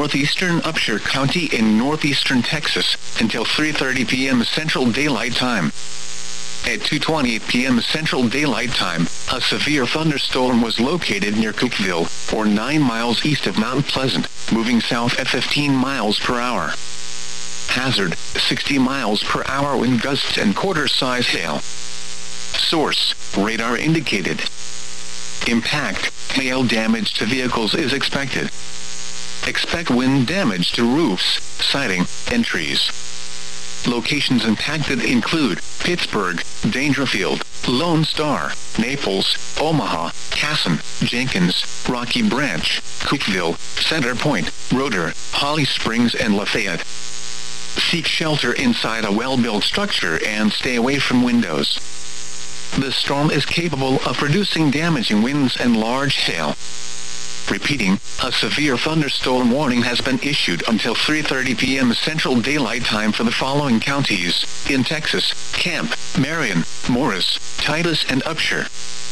northeastern Upshur County in northeastern Texas, until 3:30 p.m. Central Daylight Time. At 2:28 p.m. Central Daylight Time, a severe thunderstorm was located near Cookeville, or 9 miles east of Mount Pleasant, moving south at 15 miles per hour. Hazard, 60 miles per hour wind gusts and quarter-size hail. Source, radar indicated. Impact, hail damage to vehicles is expected. Expect wind damage to roofs, siding, and trees. Locations impacted include Pittsburgh, Dangerfield, Lone Star, Naples, Omaha, Casson, Jenkins, Rocky Branch, Cookeville, Center Point, Roeder, Holly Springs, and Lafayette. Seek shelter inside a well-built structure and stay away from windows. The storm is capable of producing damaging winds and large hail. Repeating, a severe thunderstorm warning has been issued until 3:30 p.m. Central Daylight Time for the following counties in Texas: Camp, Marion, Morris, Titus, and Upshur.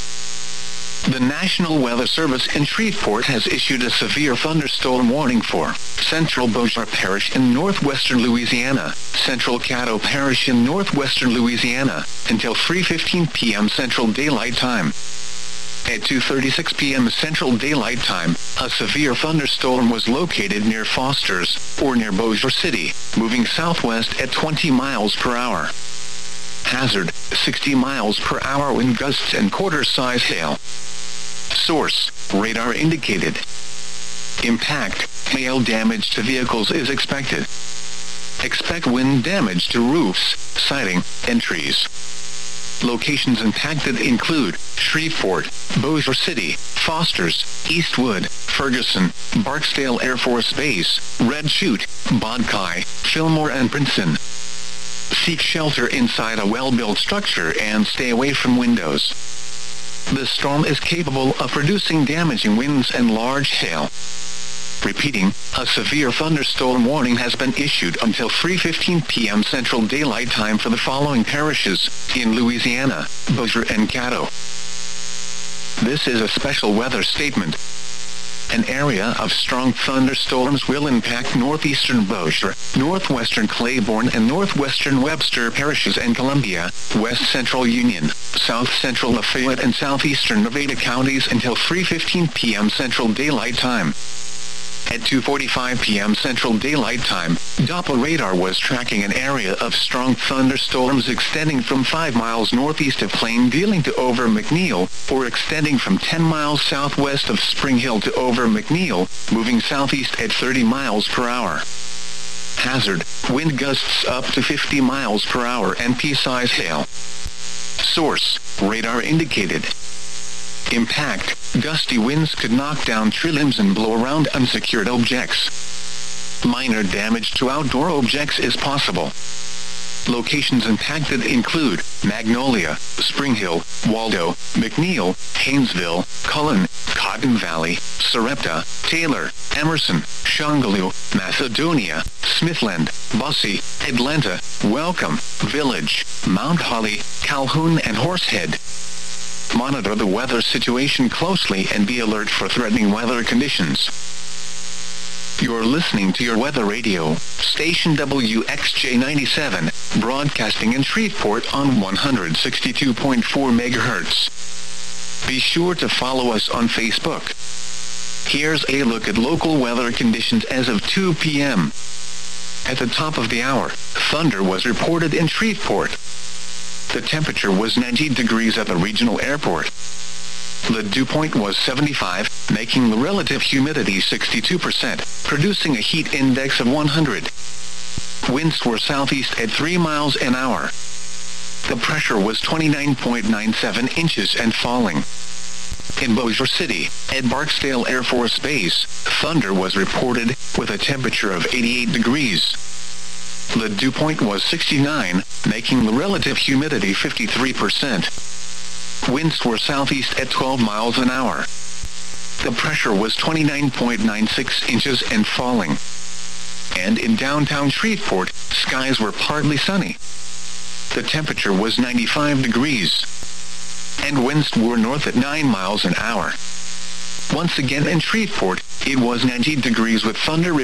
The National Weather Service in Shreveport has issued a severe thunderstorm warning for Central Bossier Parish in northwestern Louisiana, Central Caddo Parish in northwestern Louisiana, until 3:15 p.m. Central Daylight Time. At 2:36 p.m. Central Daylight Time, a severe thunderstorm was located near Foster's, or near Bossier City, moving southwest at 20 miles per hour. Hazard, 60 miles per hour wind gusts and quarter-size hail. Source, radar indicated. Impact, hail damage to vehicles is expected. Expect wind damage to roofs, siding, and trees. Locations impacted include Shreveport, Bossier City, Foster's, Eastwood, Ferguson, Barksdale Air Force Base, Red Chute, Bodkai, Fillmore, and Princeton. Seek shelter inside a well-built structure and stay away from windows. The storm is capable of producing damaging winds and large hail. Repeating, a severe thunderstorm warning has been issued until 3:15 p.m. Central Daylight Time for the following parishes in Louisiana, Bossier and Caddo. This is a special weather statement. An area of strong thunderstorms will impact northeastern Bossier, northwestern Claiborne, and northwestern Webster parishes and Columbia, west central Union, south central Lafayette, and southeastern Nevada counties until 3:15 p.m. Central Daylight Time. At 2:45 p.m. Central Daylight Time, Doppler radar was tracking an area of strong thunderstorms extending from 5 miles northeast of Plain Dealing to over McNeil, or extending from 10 miles southwest of Spring Hill to over McNeil, moving southeast at 30 miles per hour. Hazard, wind gusts up to 50 miles per hour and pea-size hail. Source, radar indicated. Impact, gusty winds could knock down tree limbs and blow around unsecured objects. Minor damage to outdoor objects is possible. Locations impacted include Magnolia, Spring Hill, Waldo, McNeil, Haynesville, Cullen, Cotton Valley, Sarepta, Taylor, Emerson, Shongaloo, Macedonia, Smithland, Bussey, Atlanta, Welcome, Village, Mount Holly, Calhoun, and Horsehead. Monitor the weather situation closely and be alert for threatening weather conditions. You're listening to your weather radio, station WXJ97, broadcasting in Shreveport on 162.4 MHz. Be sure to follow us on Facebook. Here's a look at local weather conditions as of 2 p.m. At the top of the hour, thunder was reported in Shreveport. The temperature was 90 degrees at the regional airport. The dew point was 75, making the relative humidity 62%, producing a heat index of 100. Winds were southeast at 3 miles an hour. The pressure was 29.97 inches and falling. In Bossier City, at Barksdale Air Force Base, thunder was reported with a temperature of 88 degrees. The dew point was 69, making the relative humidity 53%. Winds were southeast at 12 miles an hour. The pressure was 29.96 inches and falling. And in downtown Shreveport, skies were partly sunny. The temperature was 95 degrees. And winds were north at 9 miles an hour. Once again in Shreveport, it was 90 degrees with thunder